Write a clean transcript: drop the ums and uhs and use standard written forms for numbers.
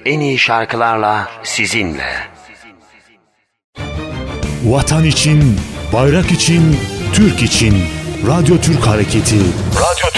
en iyi şarkılarla sizinle. Vatan için, bayrak için, Türk için Radyo Türk Hareketi. Radyo